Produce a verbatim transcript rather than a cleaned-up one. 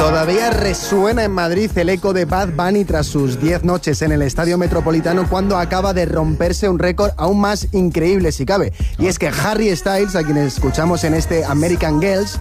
Todavía resuena en Madrid el eco de Bad Bunny tras sus diez noches en el Estadio Metropolitano, cuando acaba de romperse un récord aún más increíble si cabe. Y es que Harry Styles, a quien escuchamos en este American Girls,